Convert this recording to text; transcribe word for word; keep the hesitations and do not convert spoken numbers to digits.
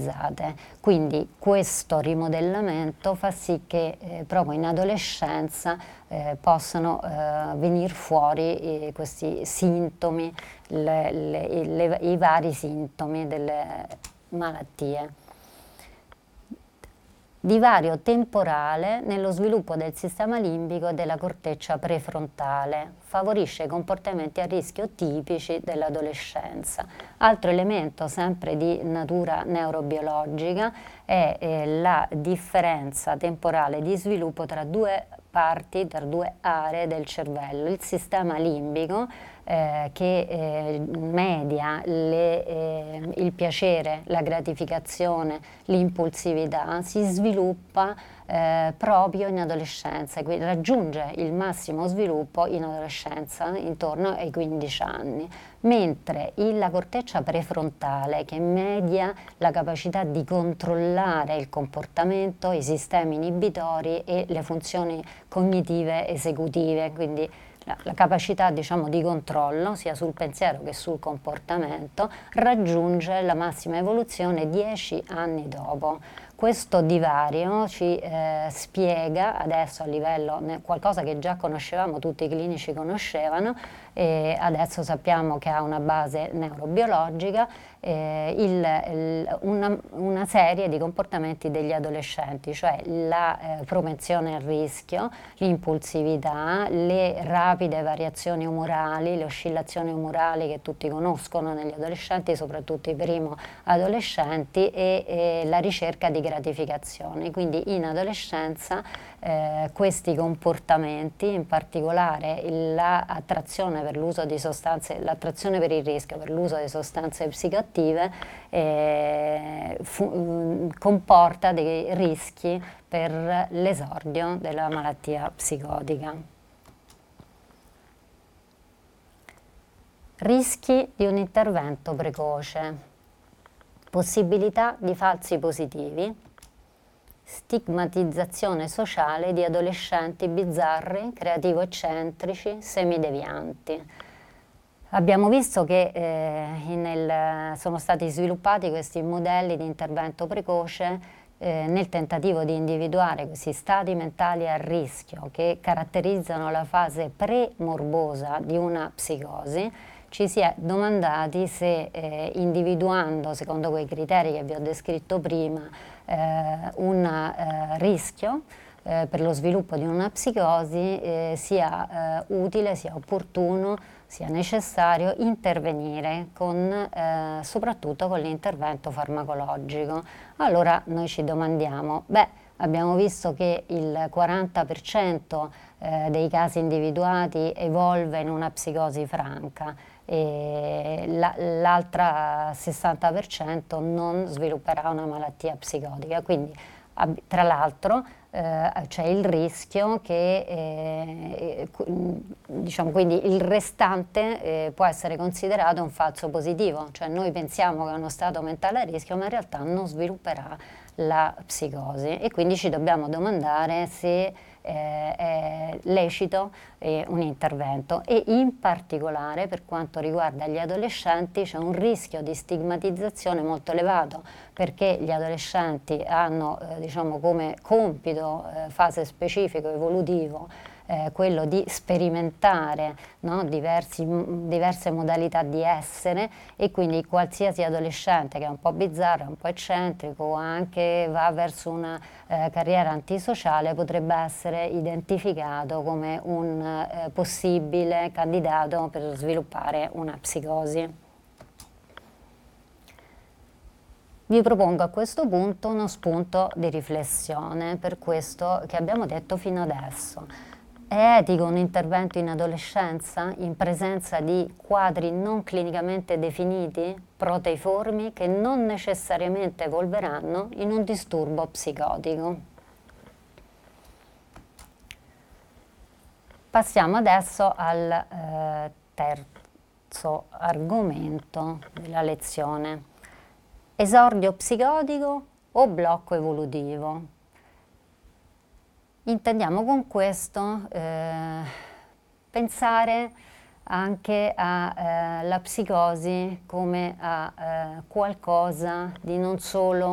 stigmatizzate. Quindi questo rimodellamento fa sì che eh, proprio in adolescenza eh, possano eh, venire fuori eh, questi sintomi, le, le, le, i vari sintomi delle malattie. Divario temporale nello sviluppo del sistema limbico e della corteccia prefrontale. Favorisce i comportamenti a rischio tipici dell'adolescenza. Altro elemento sempre di natura neurobiologica è eh, la differenza temporale di sviluppo tra due parti, tra due aree del cervello. Il sistema limbico eh, che eh, media le, eh, il piacere, la gratificazione, l'impulsività, si sviluppa eh, proprio in adolescenza, quindi raggiunge il massimo sviluppo in adolescenza, intorno ai quindici anni, mentre la corteccia prefrontale, che media la capacità di controllare il comportamento, i sistemi inibitori e le funzioni cognitive esecutive, quindi la, la capacità, diciamo, di controllo sia sul pensiero che sul comportamento, raggiunge la massima evoluzione dieci anni dopo. Questo divario ci eh, spiega adesso a livello, qualcosa che già conoscevamo, tutti i clinici conoscevano, e adesso sappiamo che ha una base neurobiologica, eh, il, il, una, una serie di comportamenti degli adolescenti, cioè la eh, propensione al rischio, l'impulsività, le rapide variazioni umorali, le oscillazioni umorali che tutti conoscono negli adolescenti, soprattutto i primo adolescenti, e, e la ricerca di gratificazione. Quindi in adolescenza eh, questi comportamenti, in particolare l'attrazione per l'uso di sostanze, l'attrazione per il rischio per l'uso di sostanze psicoattive eh, fu, comporta dei rischi per l'esordio della malattia psicotica. Rischi di un intervento precoce, possibilità di falsi positivi, stigmatizzazione sociale di adolescenti bizzarri, creativo-eccentrici, semidevianti. Abbiamo visto che eh, nel, sono stati sviluppati questi modelli di intervento precoce eh, nel tentativo di individuare questi stati mentali a rischio che caratterizzano la fase pre-morbosa di una psicosi. Ci si è domandati se eh, individuando, secondo quei criteri che vi ho descritto prima, eh, un eh, rischio eh, per lo sviluppo di una psicosi eh, sia eh, utile, sia opportuno, sia necessario intervenire con, eh, soprattutto con l'intervento farmacologico. Allora noi ci domandiamo, beh, abbiamo visto che il quaranta per cento eh, dei casi individuati evolve in una psicosi franca, e l'altra sessanta per cento non svilupperà una malattia psicotica. Quindi tra l'altro eh, c'è il rischio che eh, diciamo, quindi il restante eh, può essere considerato un falso positivo, cioè noi pensiamo che è uno stato mentale a rischio, ma in realtà non svilupperà la psicosi, e quindi ci dobbiamo domandare se eh, è lecito eh, un intervento. E in particolare per quanto riguarda gli adolescenti c'è un rischio di stigmatizzazione molto elevato, perché gli adolescenti hanno eh, diciamo come compito, eh, fase specifico, evolutivo, Eh, quello di sperimentare, no, diversi, diverse modalità di essere, e quindi qualsiasi adolescente che è un po' bizzarro, un po' eccentrico, o anche va verso una eh, carriera antisociale, potrebbe essere identificato come un eh, possibile candidato per sviluppare una psicosi. Vi propongo a questo punto uno spunto di riflessione per questo che abbiamo detto fino adesso. È etico un intervento in adolescenza in presenza di quadri non clinicamente definiti, proteiformi, che non necessariamente evolveranno in un disturbo psicotico? Passiamo adesso al eh, terzo argomento della lezione. Esordio psicotico o blocco evolutivo? Intendiamo con questo eh, pensare anche alla eh, psicosi come a eh, qualcosa di non solo